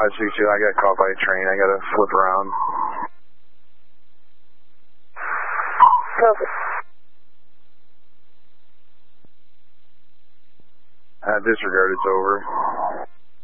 562, I got caught by a train. I got to flip around. Copy. Disregard, it's over.